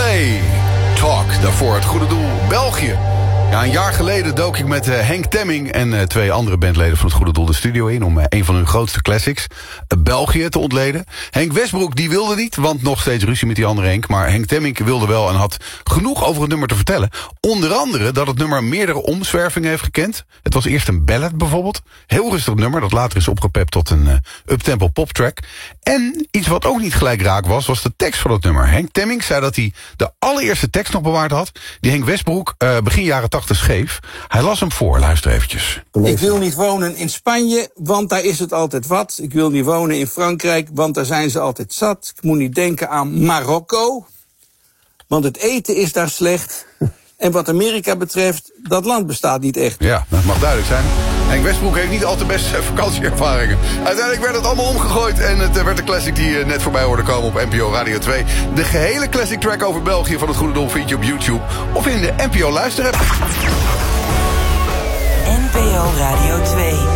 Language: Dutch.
Coldplay. Talk, daarvoor het goede doel België. Ja, een jaar geleden dook ik met Henk Temming en 2 andere bandleden van het Goede Doel de studio in om een van hun grootste classics, België, te ontleden. Henk Westbroek die wilde niet, want nog steeds ruzie met die andere Henk. Maar Henk Temming wilde wel en had genoeg over het nummer te vertellen. Onder andere dat het nummer meerdere omzwervingen heeft gekend. Het was eerst een ballad bijvoorbeeld. Heel rustig nummer, dat later is opgepept tot een uptempo poptrack. En iets wat ook niet gelijk raak was de tekst van het nummer. Henk Temming zei dat hij de allereerste tekst nog bewaard had, die Henk Westbroek begin jaren 80 schreef. Hij las hem voor, luister eventjes. Ik wil niet wonen in Spanje, want daar is het altijd wat. Ik wil niet wonen in Frankrijk, want daar zijn ze altijd zat. Ik moet niet denken aan Marokko, want het eten is daar slecht. En wat Amerika betreft, dat land bestaat niet echt. Ja, dat mag duidelijk zijn. Henk Westbroek heeft niet al te beste vakantieervaringen. Uiteindelijk werd het allemaal omgegooid en het werd een classic die net voorbij hoorde komen op NPO Radio 2. De gehele classic track over België van het Goede Doel vind je op YouTube of in de NPO Luisterapp. NPO Radio 2.